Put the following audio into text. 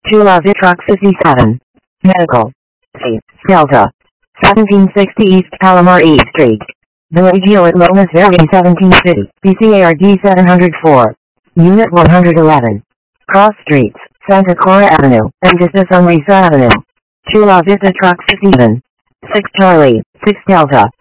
Chula Vitrox 57. Medical. C. Delta. 1760 East Palomar E Street. Villaggio at Lomas Verde 1750. BCARD 704. Unit 111. Cross Streets, Santa Clara Avenue, and Vista Sunrisa Avenue. Chula Vista Truck 57. 6 Charlie, 6 Delta.